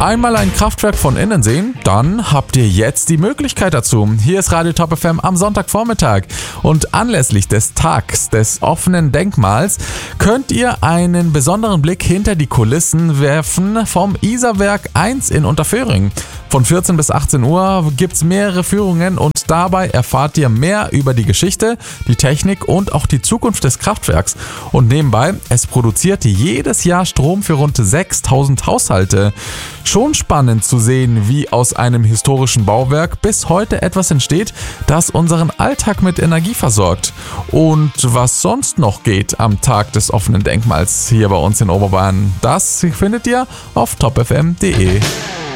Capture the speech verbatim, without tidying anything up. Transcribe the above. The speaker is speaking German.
Einmal ein Kraftwerk von innen sehen? Dann habt ihr jetzt die Möglichkeit dazu. Hier ist Radio Top F M am Sonntagvormittag und anlässlich des Tags des offenen Denkmals könnt ihr einen besonderen Blick hinter die Kulissen werfen vom Isarwerk eins in Unterföhring. Von vierzehn bis achtzehn Uhr gibt's mehrere Führungen und dabei erfahrt ihr mehr über die Geschichte, die Technik und auch die Zukunft des Kraftwerks. Und nebenbei, es produziert jedes Jahr Strom für rund sechstausend Haushalte. Schon spannend zu sehen, wie aus einem historischen Bauwerk bis heute etwas entsteht, das unseren Alltag mit Energie versorgt. Und was sonst noch geht am Tag des offenen Denkmals hier bei uns in Oberbayern, das findet ihr auf top f m punkt d e.